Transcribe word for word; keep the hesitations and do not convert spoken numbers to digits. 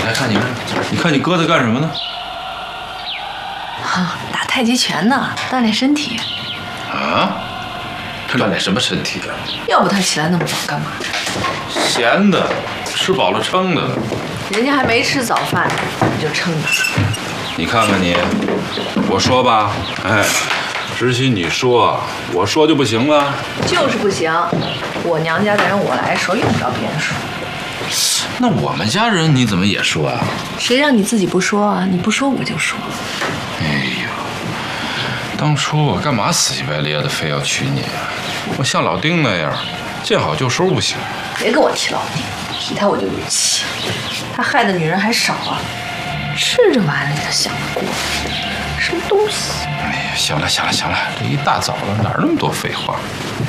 来看你看，你看你哥在干什么呢？ 啊，打太极拳呢，锻炼身体。 啊？锻炼什么身体啊？ 要不他起来那么早干嘛？ 闲的，吃饱了撑的。 人家还没吃早饭，你就撑着。 你看看你，我说吧，哎，知心你说，我说就不行了？ 就是不行，我娘家的人我来说，用不着别人说。 那我们家人你怎么也说啊？ 谁让你自己不说啊？你不说我就说。 哎呦，当初我干嘛死乞白咧的非要娶你啊？我像老丁那样，见好就收不行。 别跟我提老丁，提他我就有气。他害的女人还少啊，吃着碗里的想着锅里，什么东西？ 哎呀，行了行了行了，这一大早的哪儿那么多废话？